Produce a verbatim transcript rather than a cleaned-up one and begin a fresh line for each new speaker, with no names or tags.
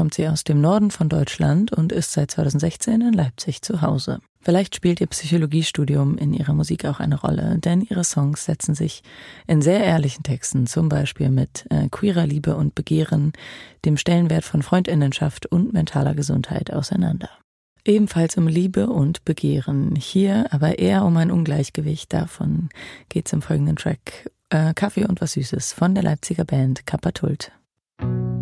kommt sie aus dem Norden von Deutschland und ist seit zweitausendsechzehn in Leipzig zu Hause. Vielleicht spielt ihr Psychologiestudium in ihrer Musik auch eine Rolle, denn ihre Songs setzen sich in sehr ehrlichen Texten, zum Beispiel mit äh, queerer Liebe und Begehren, dem Stellenwert von Freundinnenschaft und mentaler Gesundheit auseinander. Ebenfalls um Liebe und Begehren, hier aber eher um ein Ungleichgewicht, davon geht es im folgenden Track äh, Kaffee und was Süßes von der Leipziger Band Kappa Tult.